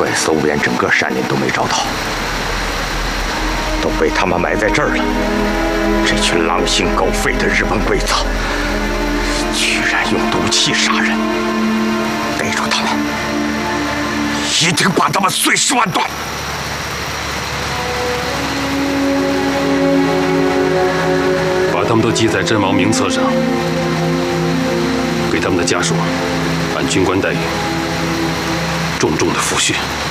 怪搜遍整个山林都没找到，都被他们埋在这儿了。这群狼心狗肺的日本鬼子，居然用毒气杀人！逮住他们，一定把他们碎尸万段！ 把他们都记在阵亡名册上，给他们的家属按军官待遇，重重的抚恤。